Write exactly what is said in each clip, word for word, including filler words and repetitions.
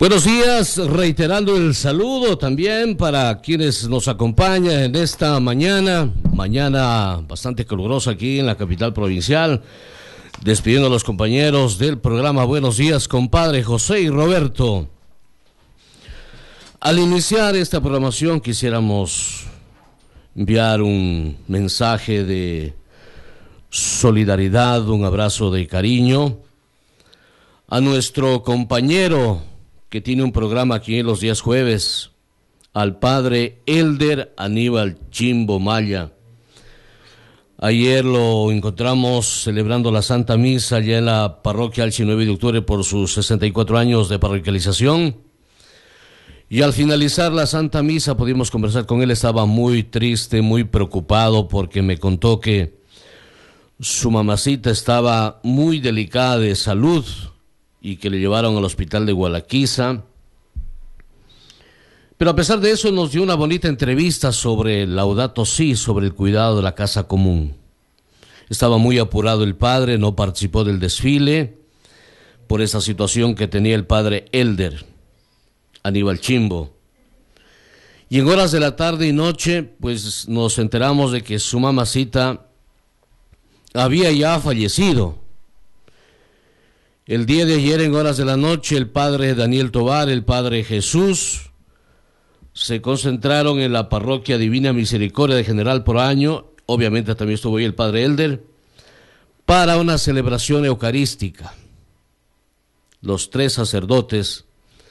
Buenos días, reiterando el saludo también para quienes nos acompañan en esta mañana, mañana bastante calurosa aquí en la capital provincial, despidiendo a los compañeros del programa Buenos Días, compadre José y Roberto. Al iniciar esta programación quisiéramos enviar un mensaje de solidaridad, un abrazo de cariño a nuestro compañero que tiene un programa aquí en los días jueves, al padre Elder Aníbal Chimbo Maya. Ayer lo encontramos celebrando la Santa Misa allá en la parroquia Alchi nueve de octubre por sus sesenta y cuatro años de parroquialización. Y al finalizar la Santa Misa pudimos conversar con él. Estaba muy triste, muy preocupado porque me contó que su mamacita estaba muy delicada de salud y que le llevaron al hospital de Gualaquiza. Pero a pesar de eso nos dio una bonita entrevista sobre Laudato Si, sobre el cuidado de la casa común. Estaba muy apurado el padre, no participó del desfile por esa situación que tenía el padre Elder Aníbal Chimbo. Y en horas de la tarde y noche, pues nos enteramos de que su mamacita había ya fallecido. El día de ayer, en horas de la noche, el padre Daniel Tobar, el padre Jesús, se concentraron en la parroquia Divina Misericordia de General Proaño, obviamente también estuvo ahí el padre Elder, para una celebración eucarística. Los tres sacerdotes.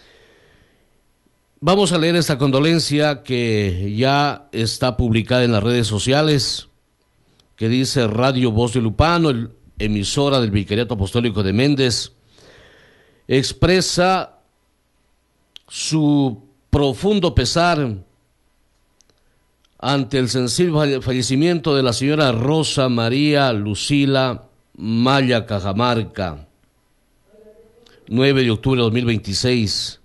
Vamos a leer esta condolencia que ya está publicada en las redes sociales, que dice: Radio Voz de Lupano, el emisora del Vicariato Apostólico de Méndez, expresa su profundo pesar ante el sensible fallecimiento de la señora Rosa María Lucila Maya Cajamarca, nueve de octubre de dos mil veintiséis.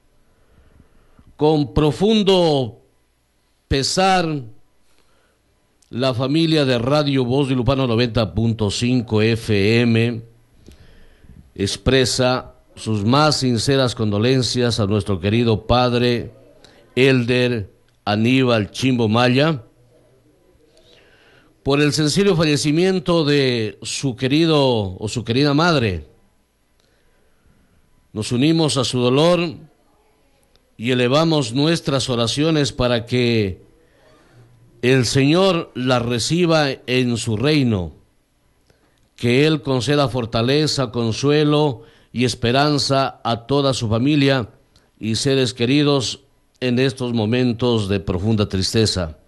Con profundo pesar, la familia de Radio Voz de Lupano noventa punto cinco F M expresa sus más sinceras condolencias a nuestro querido padre Elder Aníbal Chimbo Maya por el sencillo fallecimiento de su querido o su querida madre. Nos unimos a su dolor y elevamos nuestras oraciones para que el Señor la reciba en su reino, que Él conceda fortaleza, consuelo y esperanza a toda su familia y seres queridos en estos momentos de profunda tristeza.